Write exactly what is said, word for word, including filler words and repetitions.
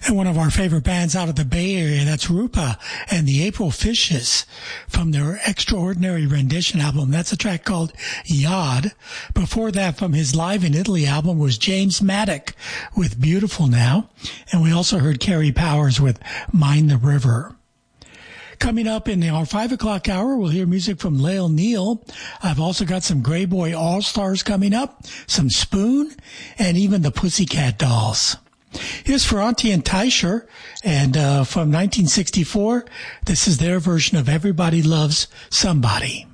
And one of our favorite bands out of the Bay Area, that's Rupa and the April Fishes from their Extraordinary Rendition album. That's a track called Yod. Before that, from his Live in Italy album, was James Maddock with Beautiful Now. And we also heard Kerry Powers with Mind the River. Coming up in our five o'clock hour, we'll hear music from Lael Neal. I've also got some Grey Boy All-Stars coming up, some Spoon, and even the Pussycat Dolls. Here's Ferranti and Teicher, and uh, from nineteen sixty-four, this is their version of Everybody Loves Somebody.